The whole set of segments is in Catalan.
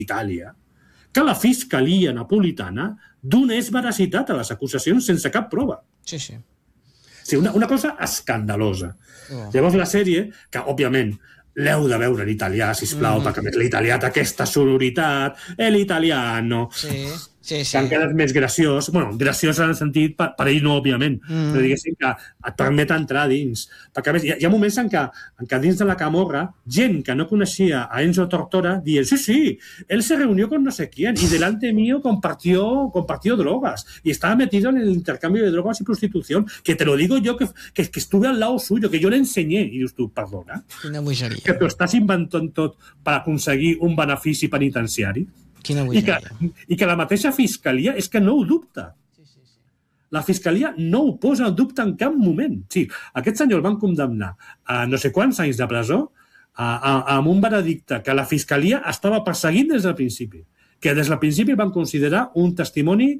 Itàlia que la fiscalia napolitana donés veracitat a les acusacions sense cap prova. Sí. Sí, una cosa escandalosa. Llavors la sèrie, que òbviament l'heu de veure en italià, sisplau, perquè a més l'italià té aquesta sonoritat, l'italiano, que encara és més graciós. Bueno, graciós en el sentit, per ell no, òbviament, però diguéssim que et permet entrar dins. Perquè a més, hi ha moments en què dins de la camorra, gent que no coneixia a Enzo Tortora dient, sí, él se reunió con no sé quién y delante mío compartió drogas y estaba metido en el intercambio de drogas y prostitución, que te lo digo yo que estuve al lado suyo, que yo le enseñé. I dius tu, perdona? Quina bogeria. Que t'ho estàs inventant tot per aconseguir un benefici penitenciari? Quina bogeria. I que la mateixa fiscalia és que no ho dubta. La fiscalia no ho posa en dubte en cap moment. Sí, aquest senyor el van condemnar a no sé quants anys de presó amb un veredicte que la fiscalia estava perseguint des del principi. Que des del principi van considerar un testimoni,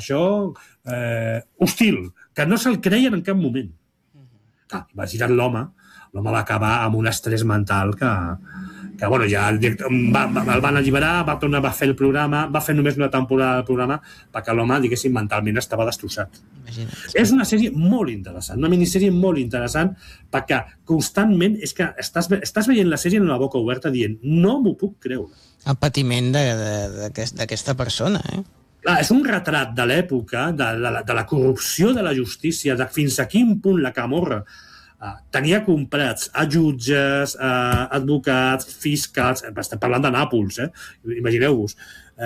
hostil, que no se'l creien en cap moment. Imagina't l'home va acabar amb un estrès mental que bueno, ja el van alliberar, va fer el programa, va fer només una temporada del programa perquè l'home, diguéssim, mentalment estava destrossat. És una sèrie molt interessant, una minissèrie molt interessant perquè constantment és que estàs veient la sèrie amb la boca oberta dient no m'ho puc creure. El patiment d'aquesta persona, Clar, és un retrat de l'època, de la corrupció de la justícia, de fins a quin punt la camorra tenia comprats a jutges, advocats, fiscals, estem parlant de Nàpols, imagineu-vos,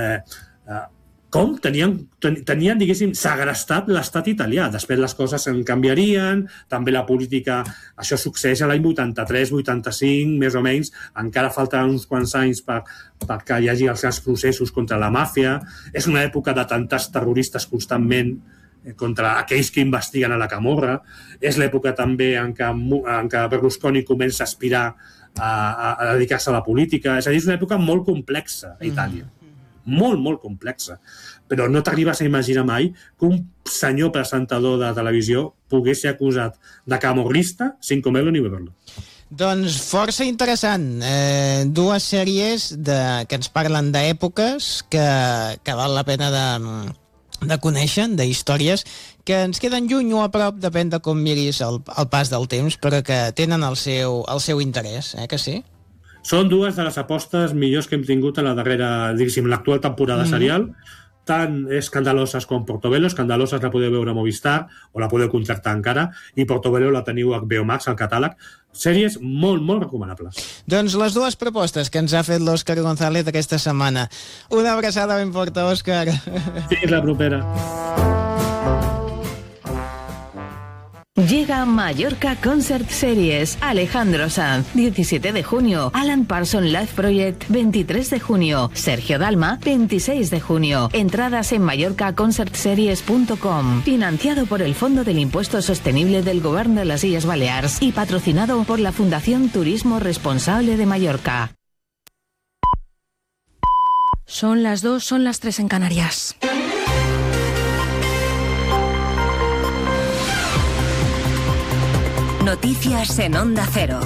com tenien, diguéssim, segrestat l'estat italià. Després les coses en canviarien, també la política, això succeeix a l'any 83-85, més o menys, encara falten uns quants anys perquè hi hagi els grans processos contra la màfia. És una època d'atemptats terroristes constantment contra aquells que investiguen a la camorra. És l'època també en què Berlusconi comença a aspirar a dedicar-se a la política. És a dir, és una època molt complexa a Itàlia. Molt, molt complexa. Però no t'arribes a imaginar mai que un senyor presentador de televisió pogués ser acusat de camorrista sin comerlo ni beberlo. Doncs força interessant. Dues sèries que ens parlen d'èpoques que val la pena de conèixer, d'històries que ens queden lluny o a prop, depèn de com miris el pas del temps, però que tenen el seu interès, que sí? Són dues de les apostes millors que hem tingut a la darrera, diguéssim, l'actual temporada serial, tan escandaloses com Portobello. Escandaloses la podeu veure a Movistar o la podeu contractar encara, i Portobello la teniu a HBO Max, al catàleg. Sèries molt, molt recomanables. Doncs les dues propostes que ens ha fet l'Òscar González aquesta setmana. Una abraçada ben forta, Òscar. Fins la propera. Llega Mallorca Concert Series. Alejandro Sanz, 17 de junio. Alan Parsons Live Project, 23 de junio. Sergio Dalma, 26 de junio. Entradas en mallorcaconcertseries.com. Financiado por el Fondo del Impuesto Sostenible del Gobierno de las Illes Balears y patrocinado por la Fundación Turismo Responsable de Mallorca. Son las 2, son las 3 en Canarias. Noticias en Onda Cero.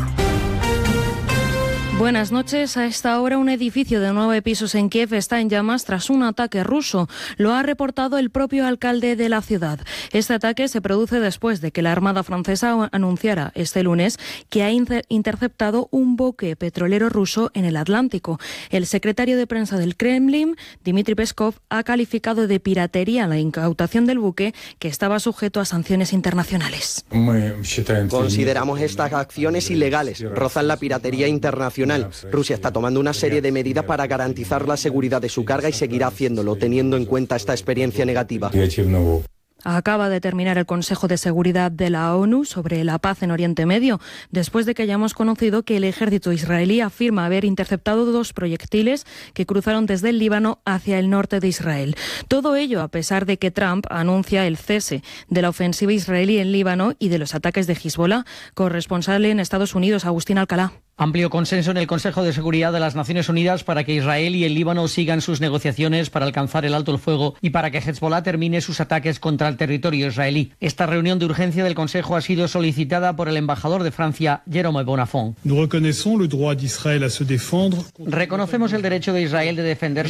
Buenas noches. A esta hora un edificio de 9 pisos en Kiev está en llamas tras un ataque ruso. Lo ha reportado el propio alcalde de la ciudad. Este ataque se produce después de que la Armada francesa anunciara este lunes que ha interceptado un buque petrolero ruso en el Atlántico. El secretario de prensa del Kremlin, Dmitry Peskov, ha calificado de piratería la incautación del buque, que estaba sujeto a sanciones internacionales. Consideramos estas acciones ilegales, rozan la piratería internacional. Rusia está tomando una serie de medidas para garantizar la seguridad de su carga y seguirá haciéndolo, teniendo en cuenta esta experiencia negativa. Acaba de terminar el Consejo de Seguridad de la ONU sobre la paz en Oriente Medio, después de que hayamos conocido que el ejército israelí afirma haber interceptado 2 proyectiles que cruzaron desde el Líbano hacia el norte de Israel. Todo ello a pesar de que Trump anuncia el cese de la ofensiva israelí en Líbano y de los ataques de Hezbollah. Corresponsal en Estados Unidos, Agustín Alcalá. Amplio consenso en el Consejo de Seguridad de las Naciones Unidas para que Israel y el Líbano sigan sus negociaciones para alcanzar el alto el fuego y para que Hezbollah termine sus ataques contra el territorio israelí. Esta reunión de urgencia del Consejo ha sido solicitada por el embajador de Francia, Jérôme Bonafont. Reconocemos el derecho de Israel de defenderse